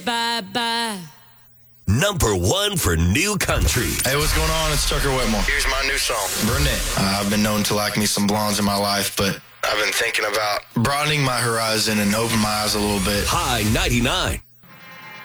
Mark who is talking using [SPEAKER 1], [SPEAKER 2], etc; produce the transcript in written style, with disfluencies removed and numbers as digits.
[SPEAKER 1] Bye-bye.
[SPEAKER 2] Number one for new country.
[SPEAKER 3] Hey, what's going on? It's Tucker Whitmore. Here's my new song, Burnett. I've been known to like me some blondes in my life, but I've been thinking about broadening my horizon and open my eyes a little bit.
[SPEAKER 2] High 99.